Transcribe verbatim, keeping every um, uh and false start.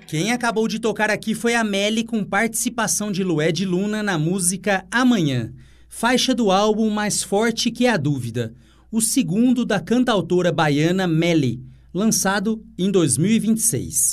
Quem acabou de tocar aqui foi a Melly com participação de Lued Luna na música Amanhã, faixa do álbum Mais Forte que a Dúvida, o segundo da cantautora baiana Melly, lançado em dois mil e vinte e seis.